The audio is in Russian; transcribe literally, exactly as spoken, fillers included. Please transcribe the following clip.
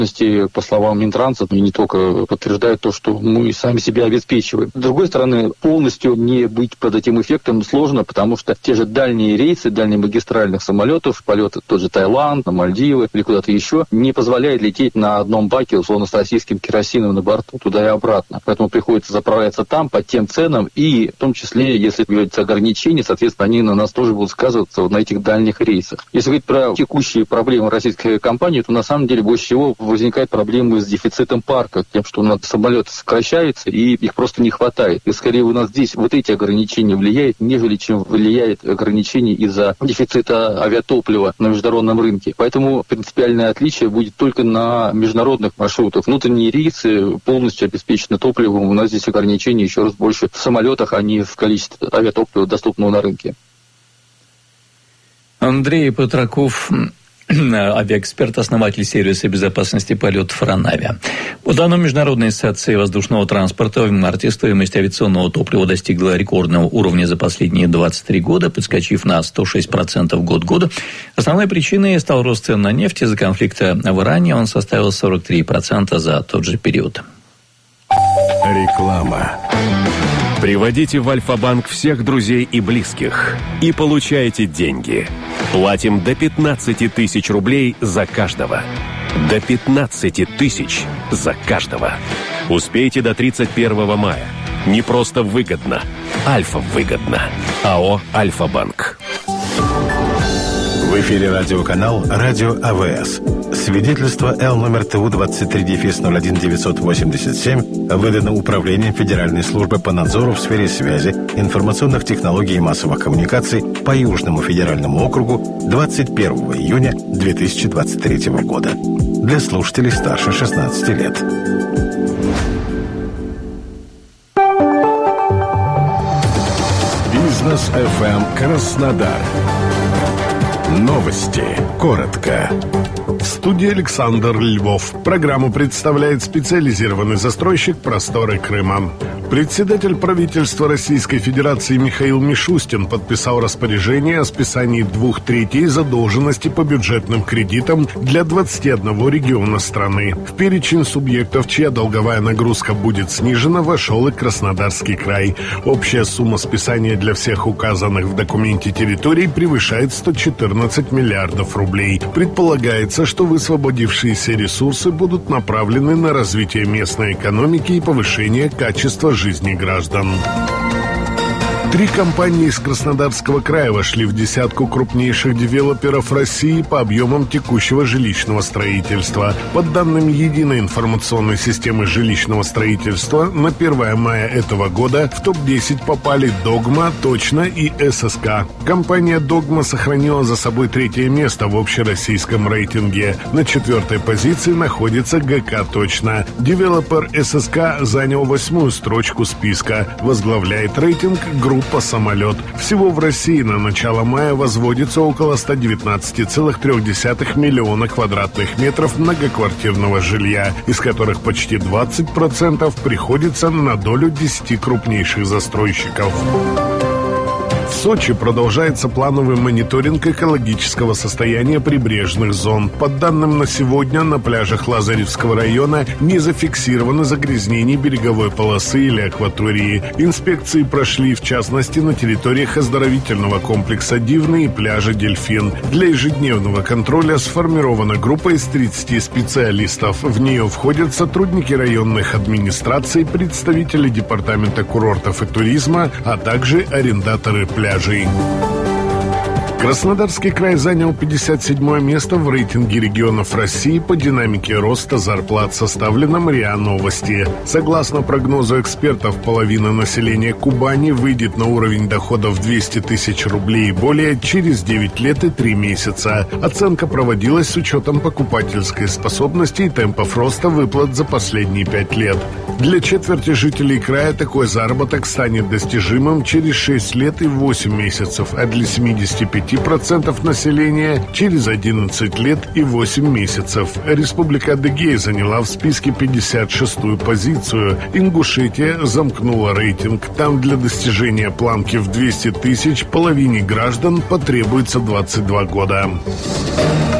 частности, по словам Минтранса, и не только, подтверждают то, что мы сами себя обеспечиваем. С другой стороны, полностью не быть под этим эффектом сложно, потому что те же дальние рейсы, дальнемагистральных самолетов, полеты тот же Таиланд, на Мальдивы или куда-то еще, не позволяет лететь на одном баке, условно, с российским керосином на борту туда и обратно. Поэтому приходится заправляться там по тем ценам, и в том числе, если говорится ограничения, соответственно, они на нас тоже будут сказываться на этих дальних рейсах. Если говорить про текущие проблемы российской компании, то на самом деле больше всего возникает проблемы с дефицитом парка, тем, что у нас самолеты сокращаются, и их просто не хватает. И скорее у нас здесь вот эти ограничения влияют, нежели чем влияет ограничение из-за дефицита авиатоплива на международном рынке. Поэтому принципиальное отличие будет только на международных маршрутах. Внутренние рейсы полностью обеспечены топливом. У нас здесь ограничения еще раз больше в самолетах, а не в количестве авиатоплива, доступного на рынке. Андрей Петраков, авиаэксперт, основатель сервиса безопасности полетов «Ранавиа». По данным Международной ассоциации воздушного транспорта, в марте стоимость авиационного топлива достигла рекордного уровня за последние двадцать три года, подскочив на сто шесть процентов год к году. Основной причиной стал рост цен на нефть из-за конфликта в Иране. Он составил сорок три процента за тот же период. Реклама. Приводите в Альфа-банк всех друзей и близких и получайте деньги. Платим до пятнадцати тысяч рублей за каждого. До пятнадцати тысяч за каждого. Успейте до тридцать первого мая. Не просто выгодно. Альфа выгодно. АО «Альфа-банк». В эфире радиоканал «Радио АВС». Свидетельство Л номер ТУ двадцать три ноль один девятьсот восемьдесят семь выдано Управлением Федеральной службы по надзору в сфере связи, информационных технологий и массовых коммуникаций по Южному федеральному округу двадцать первого июня две тысячи двадцать третьего года. Для слушателей старше шестнадцати лет. Бизнес-эф эм Краснодар. Новости. Коротко. В студии Александр Львов. Программу представляет специализированный застройщик «Просторы Крыма». Председатель правительства Российской Федерации Михаил Мишустин подписал распоряжение о списании двух третей задолженности по бюджетным кредитам для двадцати одного региона страны. В перечень субъектов, чья долговая нагрузка будет снижена, вошел и Краснодарский край. Общая сумма списания для всех указанных в документе территорий превышает сто четырнадцать миллиардов рублей. Предполагается, что высвободившиеся ресурсы будут направлены на развитие местной экономики и повышение качества жизни граждан. Три компании из Краснодарского края вошли в десятку крупнейших девелоперов России по объемам текущего жилищного строительства. По данным Единой информационной системы жилищного строительства, на первое мая этого года в топ десять попали «Догма», «Точно» и эс эс ка. Компания «Догма» сохранила за собой третье место в общероссийском рейтинге. На четвертой позиции находится гэ ка «Точно». Девелопер эс эс ка занял восьмую строчку списка. Возглавляет рейтинг группа по «Самолет». Всего в России на начало мая возводится около ста девятнадцати целых трёх десятых миллиона квадратных метров многоквартирного жилья, из которых почти двадцать процентов приходится на долю десяти крупнейших застройщиков. В Сочи продолжается плановый мониторинг экологического состояния прибрежных зон. По данным на сегодня, на пляжах Лазаревского района не зафиксировано загрязнений береговой полосы или акватории. Инспекции прошли, в частности, на территориях оздоровительного комплекса «Дивный» и пляжа «Дельфин». Для ежедневного контроля сформирована группа из тридцати специалистов. В нее входят сотрудники районных администраций, представители департамента курортов и туризма, а также арендаторы пляжей. Краснодарский край занял пятьдесят седьмое место в рейтинге регионов России по динамике роста зарплат, составленном РИА Новости. Согласно прогнозу экспертов, половина населения Кубани выйдет на уровень доходов двести тысяч рублей и более через девять лет и три месяца. Оценка проводилась с учетом покупательской способности и темпов роста выплат за последние пять лет. Для четверти жителей края такой заработок станет достижимым через шесть лет и восемь месяцев, а для семидесяти пяти процентов населения через одиннадцать лет и восемь месяцев. Республика Адыгея заняла в списке пятьдесят шестую позицию. Ингушетия замкнула рейтинг. Там для достижения планки в двести тысяч половине граждан потребуется двадцать два года.